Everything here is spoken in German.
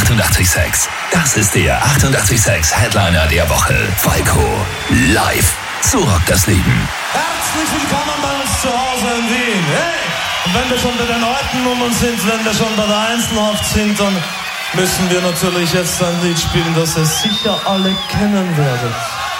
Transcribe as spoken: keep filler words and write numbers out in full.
achtundachtzig Komma sechs. Das ist der achtundachtzig Komma sechs Headliner der Woche. Falco, live. So rockt das Leben. Herzlich willkommen bei uns zu Hause in Wien. Hey! Und wenn wir schon bei den alten Nummern sind, wenn wir schon bei der Einzelhaft sind, dann müssen wir natürlich jetzt ein Lied spielen, das ihr sicher alle kennen werdet.